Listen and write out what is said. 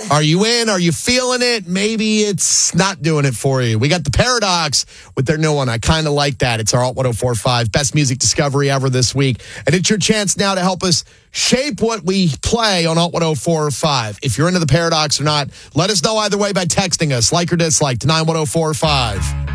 Are you in? Are you feeling it? Maybe it's not doing it for you. We got the Paradox with their new one. I kind of like that. It's our Alt 104.5 best music discovery ever this week. And it's your chance now to help us shape what we play on Alt 104.5. If you're into the Paradox or not, let us know either way by texting us, like or dislike, to 91045.